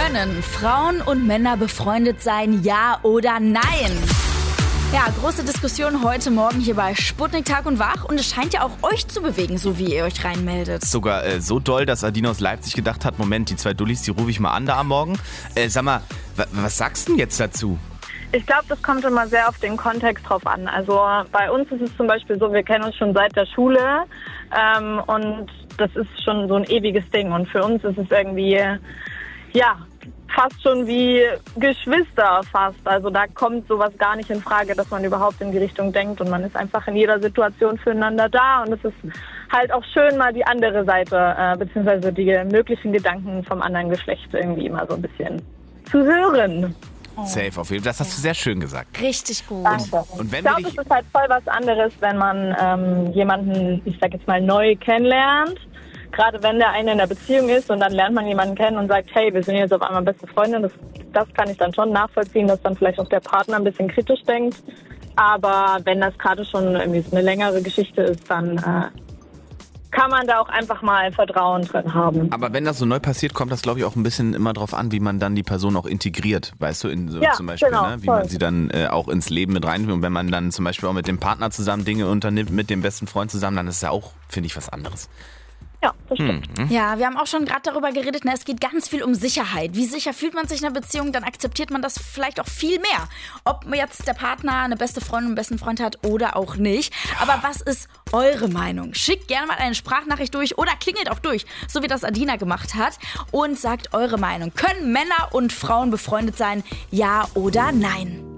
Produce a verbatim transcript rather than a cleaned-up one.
Können Frauen und Männer befreundet sein, ja oder nein? Ja, große Diskussion heute Morgen hier bei Sputnik Tag und Wach und es scheint ja auch euch zu bewegen, so wie ihr euch reinmeldet. Sogar äh, so doll, dass Adina aus Leipzig gedacht hat, Moment, die zwei Dullis, die rufe ich mal an da am Morgen. Äh, sag mal, w- was sagst du denn jetzt dazu? Ich glaube, das kommt immer sehr auf den Kontext drauf an. Also bei uns ist es zum Beispiel so, wir kennen uns schon seit der Schule ähm, und das ist schon so ein ewiges Ding. Und für uns ist es irgendwie, ja, fast schon wie Geschwister fast. Also da kommt sowas gar nicht in Frage, dass man überhaupt in die Richtung denkt. Und man ist einfach in jeder Situation füreinander da. Und es ist halt auch schön, mal die andere Seite, äh, beziehungsweise die möglichen Gedanken vom anderen Geschlecht irgendwie mal so ein bisschen zu hören. Oh. Safe, auf jeden Fall. Das hast du sehr schön gesagt. Richtig gut. Danke. Und wenn ich glaube, wir dich- es ist halt voll was anderes, wenn man ähm, jemanden, ich sag jetzt mal, neu kennenlernt. Gerade wenn der eine in der Beziehung ist und dann lernt man jemanden kennen und sagt, hey, wir sind jetzt auf einmal beste Freunde. Das, das kann ich dann schon nachvollziehen, dass dann vielleicht auch der Partner ein bisschen kritisch denkt. Aber wenn das gerade schon irgendwie so eine längere Geschichte ist, dann äh, kann man da auch einfach mal Vertrauen drin haben. Aber wenn das so neu passiert, kommt das, glaube ich, auch ein bisschen immer drauf an, wie man dann die Person auch integriert. Weißt du, in so Ja, zum Beispiel, genau, ne? Wie voll. man sie dann äh, auch ins Leben mit reinnimmt. Und wenn man dann zum Beispiel auch mit dem Partner zusammen Dinge unternimmt, mit dem besten Freund zusammen, dann ist es ja auch, finde ich, was anderes. Ja, das stimmt. Ja, wir haben auch schon gerade darüber geredet, ne? Es geht ganz viel um Sicherheit. Wie sicher fühlt man sich in einer Beziehung, dann akzeptiert man das vielleicht auch viel mehr. Ob jetzt der Partner eine beste Freundin, einen besten Freund hat oder auch nicht. Aber was ist eure Meinung? Schickt gerne mal eine Sprachnachricht durch oder klingelt auch durch, so wie das Adina gemacht hat. Und sagt eure Meinung. Können Männer und Frauen befreundet sein, ja oder nein?